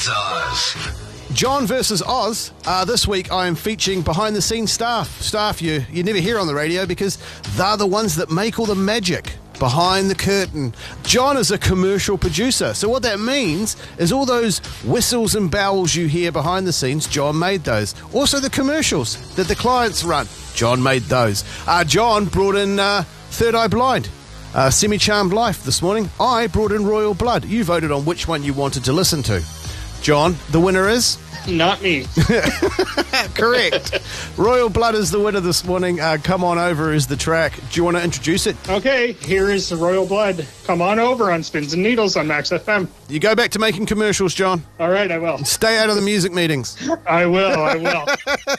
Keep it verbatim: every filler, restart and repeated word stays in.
Oz. John versus Oz. Uh, this week I am featuring behind-the-scenes staff. Staff you, you never hear on the radio because they're the ones that make all the magic behind the curtain. John is a commercial producer. So what that means is all those whistles and bowels you hear behind the scenes, John made those. Also the commercials that the clients run, John made those. Uh, John brought in uh, Third Eye Blind. Uh, Semi-Charmed Life this morning. I brought in Royal Blood. You voted on which one you wanted to listen to. John, the winner is? Not me. Correct. Royal Blood is the winner this morning. Uh, Come On Over is the track. Do you want to introduce it? Okay, here is the Royal Blood. Come on over on Spins and Needles on Max F M. You go back to making commercials, John. All right, I will. Stay out of the music meetings. I will, I will.